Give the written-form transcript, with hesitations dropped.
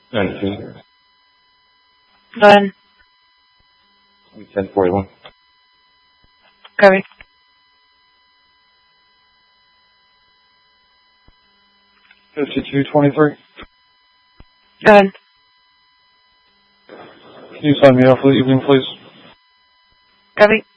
19. Go ahead. 1041. Copy. 5223. Go ahead. Can you sign me off for the evening, please? Copy.